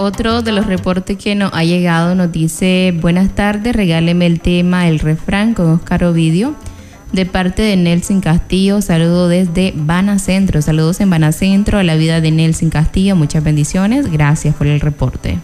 Otro de los reportes que nos ha llegado nos dice: buenas tardes, regáleme el tema El Refrán con Oscar Ovidio, de parte de Nelson Castillo. Saludo desde Banacentro. Saludos en Banacentro a la vida de Nelson Castillo. Muchas bendiciones. Gracias por el reporte.